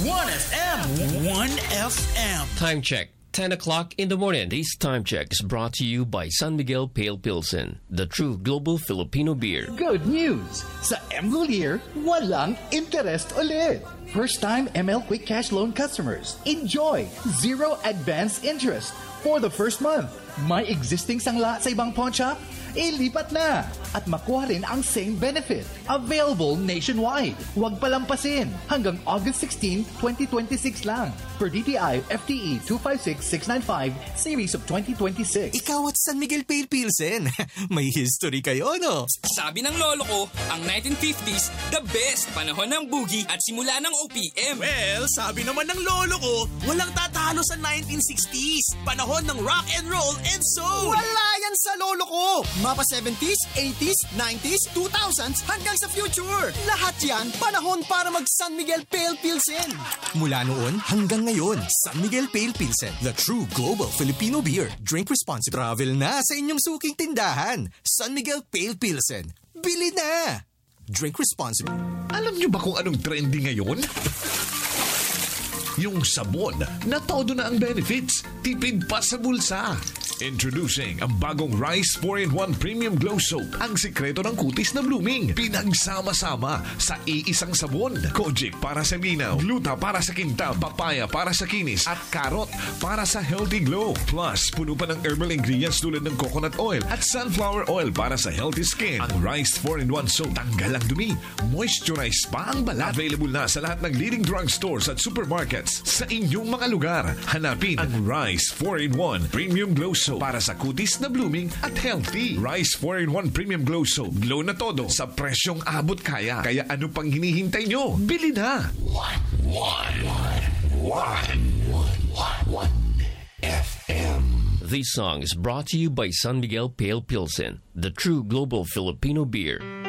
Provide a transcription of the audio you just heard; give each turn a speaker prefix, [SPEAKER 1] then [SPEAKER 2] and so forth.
[SPEAKER 1] 1FM. 1FM.
[SPEAKER 2] Time check. 10 o'clock in the morning. This time check is brought to you by San Miguel Pale Pilsen, the true global Filipino beer.
[SPEAKER 3] Good news! Sa MLolier, walang interest ulit. First-time ML Quick Cash Loan customers, enjoy zero advance interest for the first month. May existing sangla sa ibang pawn shop? Ilipat na at makuha rin ang same benefit. Available nationwide. Huwag palampasin. Hanggang August 16, 2026 lang. Per DTI FTE 256695 Series of 2026.
[SPEAKER 4] Ikaw at San Miguel Pale Pilsen. May history kayo, no?
[SPEAKER 5] Sabi ng lolo ko, ang 1950s, the best panahon ng boogie at simula ng OPM.
[SPEAKER 6] Well, sabi naman ng lolo ko, walang tatalo sa 1960s. Panahon ng rock and roll and soul.
[SPEAKER 4] Wala yan sa lolo ko! Mapa 70s, 80s, 90s, 2000s hanggang sa future. Lahat yan panahon para mag San Miguel Pale Pilsen. Mula noon hanggang ngayon, San Miguel Pale Pilsen, the true global Filipino beer. Drink responsibly. Travel na sa inyong suking tindahan. San Miguel Pale Pilsen. Bili na! Drink responsibly.
[SPEAKER 7] Alam niyo ba kung anong trendy ngayon? Yung sabon na todo na ang benefits, tipid pa sa bulsa. Introducing ang bagong Rice 4-in-1 Premium Glow Soap. Ang sikreto ng kutis na blooming. Pinagsama-sama sa iisang sabon. Kojic para sa linaw, gluta para sa kintab, papaya para sa kinis, at carrot para sa healthy glow. Plus, puno pa ng herbal ingredients tulad ng coconut oil at sunflower oil para sa healthy skin. Ang Rice 4-in-1 Soap, tanggal ang dumi, moisturize pa ang balat. Available na sa lahat ng leading drugstores at supermarkets sa inyong mga lugar. Hanapin ang Rice 4-in-1 Premium Glow Soap para sa kutis na blooming at healthy. Rice 4-in-1 Premium Glow Soap. Glow na todo sa presyong abot kaya. Kaya ano pang hinihintay nyo? Bili na!
[SPEAKER 1] 1FM.
[SPEAKER 2] This song is brought to you by San Miguel Pale Pilsen, the true global Filipino beer.